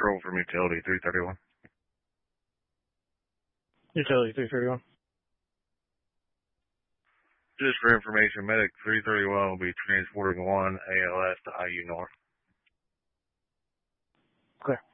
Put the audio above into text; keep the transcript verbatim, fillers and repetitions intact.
Patrol from Utility three thirty-one. Utility three thirty-one. Just for information, Medic three thirty-one will be transporting one A L S to I U North. Okay.